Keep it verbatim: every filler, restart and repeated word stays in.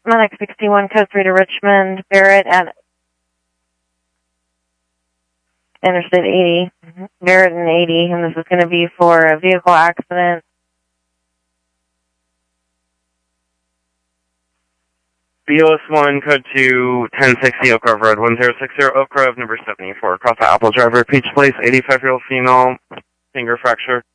Medic sixty-one, code three to Richmond, Barrett at Interstate eighty. Mm-hmm. Barrett and eighty, and this is going to be for a vehicle accident. B O S one, code two, ten sixty Oak Grove Road, one zero six zero Oak Grove, number seventy-four. Cross the Apple driver, Peach Place, eighty-five-year-old female, finger fracture.